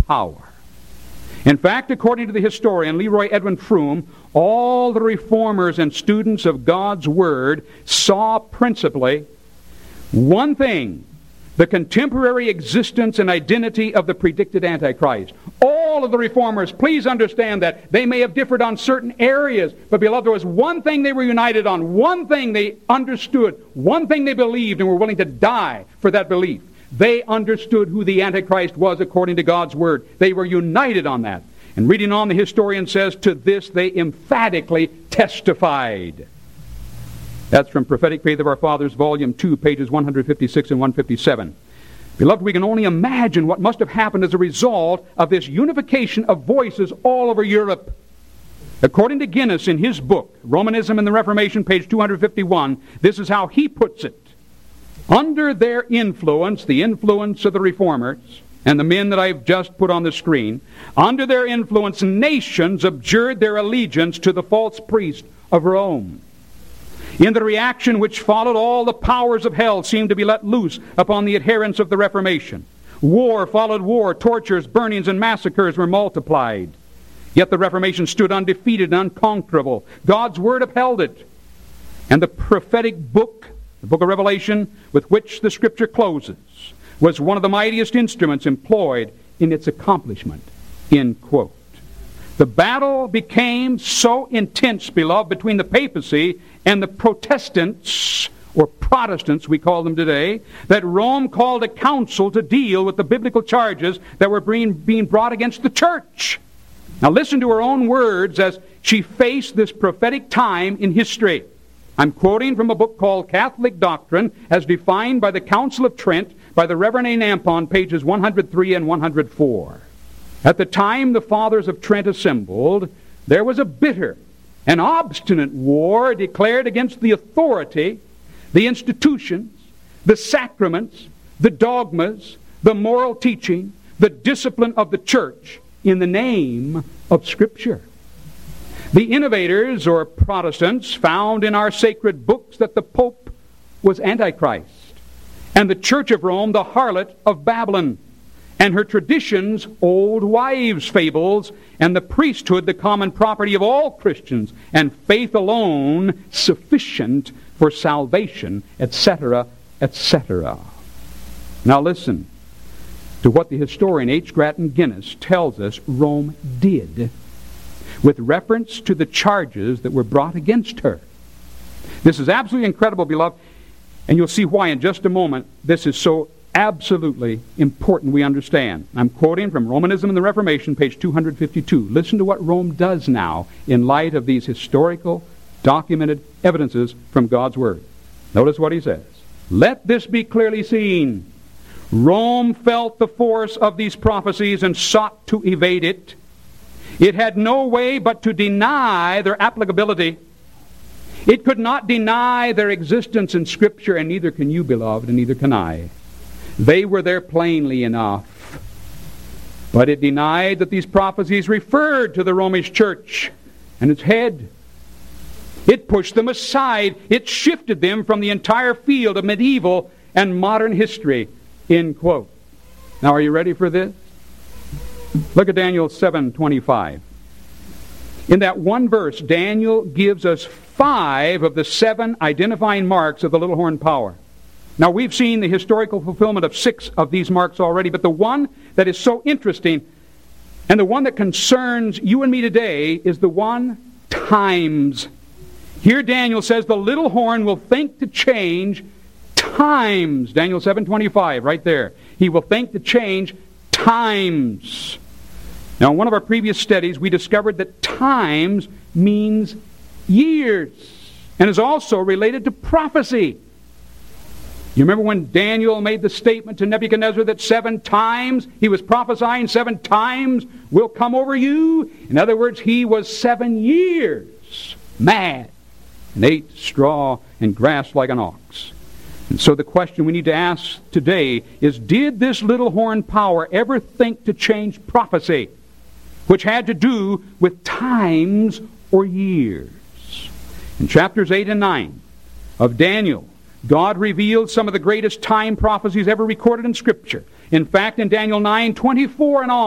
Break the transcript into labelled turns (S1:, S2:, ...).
S1: power. In fact, according to the historian Leroy Edwin Froom, all the reformers and students of God's Word saw principally one thing: the contemporary existence and identity of the predicted Antichrist. All of the reformers, please understand that they may have differed on certain areas, but beloved, there was one thing they were united on, one thing they understood, one thing they believed and were willing to die for that belief. They understood who the Antichrist was according to God's Word. They were united on that. And reading on, the historian says, to this they emphatically testified. That's from Prophetic Faith of Our Fathers, Volume 2, pages 156 and 157. Beloved, we can only imagine what must have happened as a result of this unification of voices all over Europe. According to Guinness in his book, Romanism and the Reformation, page 251, this is how he puts it. Under their influence, the influence of the reformers, and the men that I've just put on the screen, under their influence, nations abjured their allegiance to the false priest of Rome. In the reaction which followed, all the powers of hell seemed to be let loose upon the adherents of the Reformation. War followed war, tortures, burnings, and massacres were multiplied. Yet the Reformation stood undefeated and unconquerable. God's Word upheld it. And the prophetic book, the book of Revelation, with which the Scripture closes, was one of the mightiest instruments employed in its accomplishment. End quote. The battle became so intense, beloved, between the papacy and the Protestants, or Protestants we call them today, that Rome called a council to deal with the biblical charges that were being brought against the church. Now listen to her own words as she faced this prophetic time in history. I'm quoting from a book called Catholic Doctrine as defined by the Council of Trent by the Reverend A. Nampon, pages 103 and 104. At the time the Fathers of Trent assembled, there was a bitter and obstinate war declared against the authority, the institutions, the sacraments, the dogmas, the moral teaching, the discipline of the church in the name of Scripture. The innovators, or Protestants, found in our sacred books that the Pope was Antichrist, and the Church of Rome the harlot of Babylon, and her traditions old wives' fables, and the priesthood the common property of all Christians, and faith alone sufficient for salvation, etc., etc. Now listen to what the historian H. Grattan Guinness tells us Rome did with reference to the charges that were brought against her. This is absolutely incredible, beloved, and you'll see why in just a moment. This is so absolutely important we understand. I'm quoting from Romanism and the Reformation, page 252. Listen to what Rome does now in light of these historical, documented evidences from God's Word. Notice what he says. Let this be clearly seen. Rome felt the force of these prophecies and sought to evade it. It had no way but to deny their applicability. It could not deny their existence in Scripture, and neither can you, beloved, and neither can I. They were there plainly enough. But it denied that these prophecies referred to the Romish church and its head. It pushed them aside. It shifted them from the entire field of medieval and modern history. End quote. Now, are you ready for this? Look at Daniel 7:25. In that one verse, Daniel gives us 5 of the 7 identifying marks of the little horn power. Now, we've seen the historical fulfillment of 6 of these marks already, but the one that is so interesting and the one that concerns you and me today is the one, times. Here Daniel says the little horn will think to change times. Daniel 7:25, right there. He will think to change times. Now, in one of our previous studies, we discovered that times means years and is also related to prophecy. You remember when Daniel made the statement to Nebuchadnezzar that 7 times he was prophesying, 7 times will come over you? In other words, he was 7 years mad and ate straw and grass like an ox. And so the question we need to ask today is, did this little horn power ever think to change prophecy, which had to do with times or years? In chapters 8 and 9 of Daniel, God revealed some of the greatest time prophecies ever recorded in Scripture. In fact, in Daniel 9:24 and on,